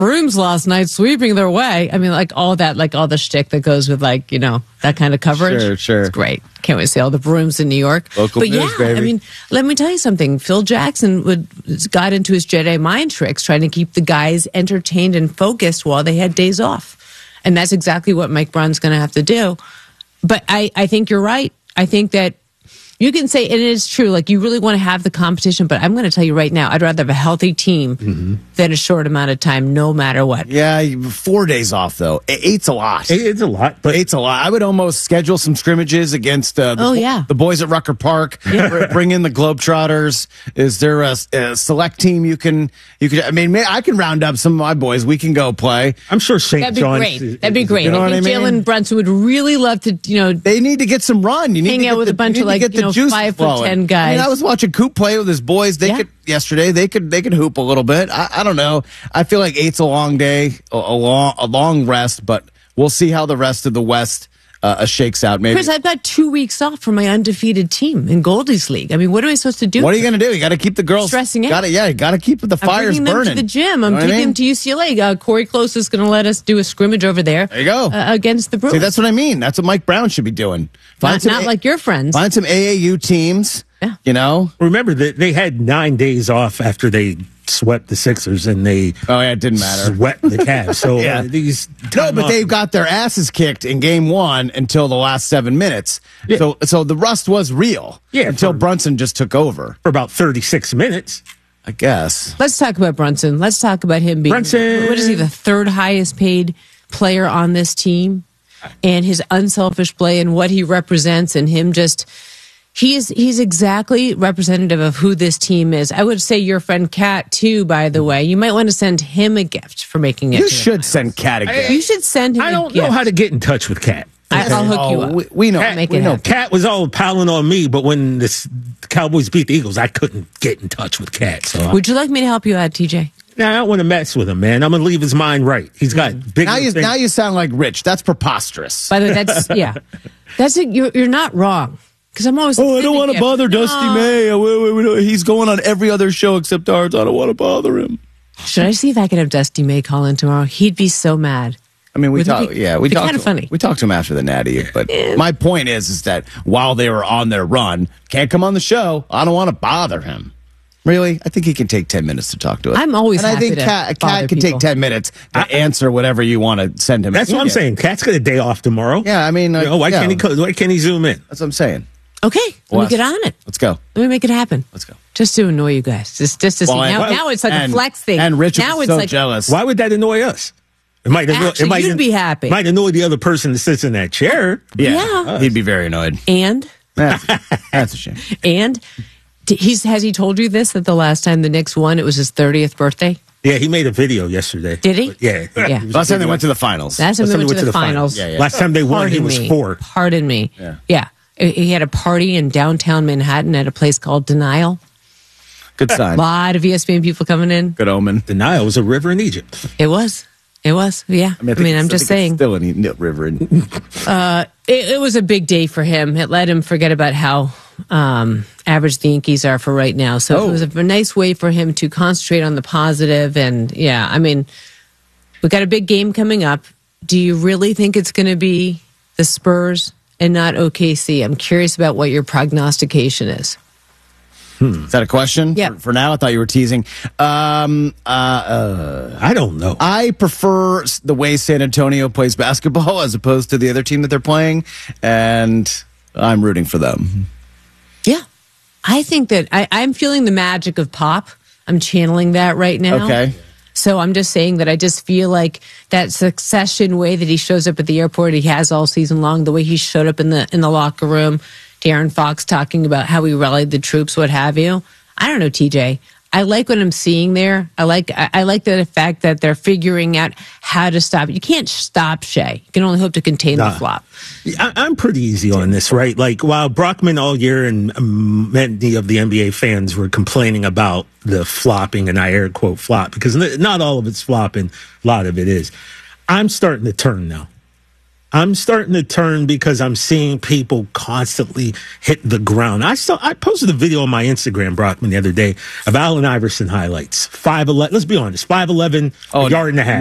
brooms last night sweeping their way. I mean, like all that, like all the shtick that goes with like, you know, that kind of coverage. Sure. It's great. Can't wait to see all the brooms in New York. Local news, baby. I mean, let me tell you something. Phil Jackson got into his Jedi mind tricks trying to keep the guys entertained and focused while they had days off. And that's exactly what Mike Brown's going to have to do. But I think you're right. I think that you can say, and it is true, like you really want to have the competition, but I'm going to tell you right now, I'd rather have a healthy team than a short amount of time, no matter what. Yeah, 4 days off, though. 8's a lot. It's a lot. But 8's a lot. I would almost schedule some scrimmages against the boys at Rucker Park. Yeah. Bring in the Globetrotters. Is there a select team you can? I mean, I can round up some of my boys. We can go play. I'm sure St. That'd be John's. great. That'd be great. You know I think Jalen Brunson would really love to, They need to get some run. You need hang to out with a bunch of 5'10" guys. I mean, I was watching Coop play with his boys. They could hoop a little bit. I don't know. I feel like 8's a long day, a long rest, but we'll see how the rest of the West shakes out. Maybe. Chris, I've got 2 weeks off from my undefeated team in Goldie's League. I mean, what am I supposed to do? What are you going to do? You got to keep the girls stressing out. You got to keep the fires I'm burning. them to the gym. I'm taking them to UCLA. Corey Close is going to let us do a scrimmage over there. There you go. Against the Bruins. See, that's what I mean. That's what Mike Brown should be doing. Not like your friends. Find some AAU teams. Yeah. You know? Remember that they had 9 days off after they swept the Sixers and they it didn't matter. Swept the Cavs. So they got their asses kicked in game 1 until the last 7 minutes. Yeah. So the rust was real. Yeah, until Brunson just took over for about 36 minutes. I guess. Let's talk about Brunson. Let's talk about him being what is he, the 3rd highest paid player on this team, and his unselfish play and what he represents, and him just. He's exactly representative of who this team is. I would say your friend Kat too, by the way. You might want to send him a gift for making it. You should send Kat a gift. You should send him I don't know how to get in touch with Kat. I'll hook you up. We know. Kat was all piling on me, but when the Cowboys beat the Eagles, I couldn't get in touch with Kat. So would you like me to help you out, TJ? No, I don't want to mess with him, man. I'm going to leave his mind right. He's got big. Now you sound like Rich. That's preposterous. By the way, that's it. You're not wrong. Because I'm always. I don't want to bother Dusty May. He's going on every other show except ours. I don't want to bother him. Should I see if I can have Dusty May call in tomorrow? He'd be so mad. I mean, we talked. Kind of funny. We talked to him after the Natty, but my point is that while they were on their run, can't come on the show. I don't want to bother him. Really, I think he can take 10 minutes to talk to us. I'm always. And happy I think Kat can take 10 minutes to answer whatever you want to send him. That's what I'm saying. Kat's got a day off tomorrow. Yeah, I mean, why can't he zoom in? That's what I'm saying. Okay, let me get on it. Let's go. Let me make it happen. Let's go. Just to annoy you guys. Just to see. Now it's like a flex thing. And Rich now is it's so jealous. Why would that annoy us? You'd be happy. Might annoy the other person that sits in that chair. Yeah. He'd be very annoyed. And? That's a shame. And? Has he told you this, that the last time the Knicks won, it was his 30th birthday? Yeah, he made a video yesterday. Did he? Yeah. Last time they went to the finals. Last time they went to the finals. Yeah. Last time they won, he was 4. Pardon me. Yeah. He had a party in downtown Manhattan at a place called Denial. Good sign. A lot of ESPN people coming in. Good omen. Denial was a river in Egypt. It was. Yeah. I mean, I'm just saying. It's still in the river. It was a big day for him. It let him forget about how average the Yankees are for right now. So it was a nice way for him to concentrate on the positive. And yeah, I mean, we got a big game coming up. Do you really think it's going to be the Spurs and not OKC? I'm curious about what your prognostication is. Is that a question? Yeah. For now, I thought you were teasing. I don't know. I prefer the way San Antonio plays basketball as opposed to the other team that they're playing, and I'm rooting for them. Yeah. I think that I'm feeling the magic of Pop. I'm channeling that right now. Okay. So I'm just saying that I just feel like that succession way that he shows up at the airport, he has all season long, the way he showed up in the locker room, Darren Fox talking about how he rallied the troops, what have you. I don't know, TJ. I like what I'm seeing there. I like the fact that they're figuring out how to stop it. You can't stop Shea. You can only hope to contain the flop. I'm pretty easy on this, right? Like, while Brockman all year and many of the NBA fans were complaining about the flopping, and I air quote flop, because not all of it's flopping, a lot of it is. I'm starting to turn now. I'm starting to turn because I'm seeing people constantly hit the ground. I posted a video on my Instagram, Brockman, the other day of Allen Iverson highlights. 5'11", let's be honest, 5'11", a yard and a half.